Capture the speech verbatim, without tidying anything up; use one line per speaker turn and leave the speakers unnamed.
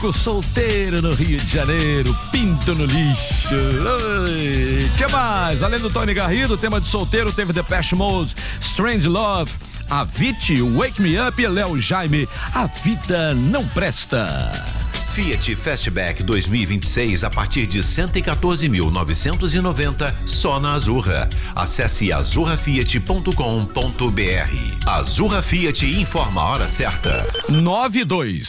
solteiro no Rio de Janeiro, pinto no lixo. Oi. Que mais? Além do Tony Garrido, o tema de solteiro teve Depeche Mode, Strange Love, Avicii, Wake Me Up e Léo Jaime, A Vida Não Presta.
Fiat Fastback dois mil e vinte e seis a partir de cento e quatorze mil novecentos e noventa só na Azurra. Acesse azurra fiat ponto com ponto br. Azurra Fiat informa a hora certa.
nove e dois.